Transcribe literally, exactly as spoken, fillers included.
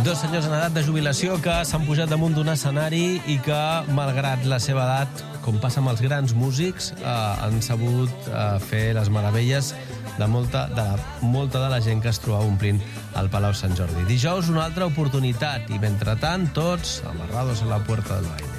Dos senyors en edat de jubilació que s'han pujat damunt d'un escenari i que, malgrat la seva edat, com passa amb els grans músics, eh, han sabut eh, fer les meravelles de molta de, la, molta de la gent que es trobava omplint el Palau Sant Jordi. Dijous una altra oportunitat i, mentrestant, tots amarrados a la puerta del baile.